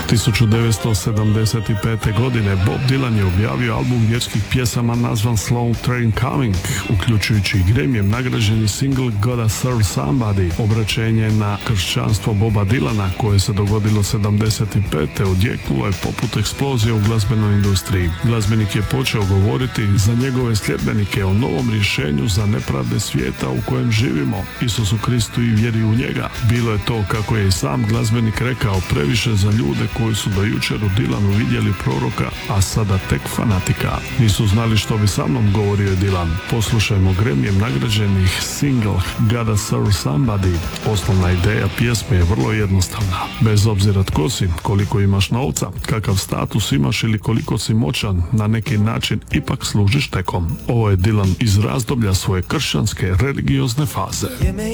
1975. godine Bob Dylan je objavio album vjerskih pjesama nazvan Slow Train Coming, uključujući i Grammyjem nagrađeni single Gotta Serve Somebody. Obraćenje na kršćanstvo Boba Dylana, koje se dogodilo 75. odjeknulo je poput eksplozije u glazbenoj industriji. Glazbenik je počeo govoriti za njegove sljedbenike o novom rješenju za nepravde svijeta u kojem živimo, Isusu Kristu i vjeri u njega. Bilo je to, kako je i sam glazbenik rekao, previše za ljude koji su do jučer u Dylanu vidjeli proroka, a sada tek fanatika. Nisu znali što bi sa mnom, govorio je Dylan. Poslušajmo Grammyjem nagrađenih single Gotta Serve Somebody. Osnovna ideja pjesme je vrlo jednostavna. Bez obzira tko si, koliko imaš novca, kakav status imaš ili koliko si moćan, na neki način ipak služiš tekom. Ovo je Dylan iz razdoblja svoje kršćanske religiozne faze.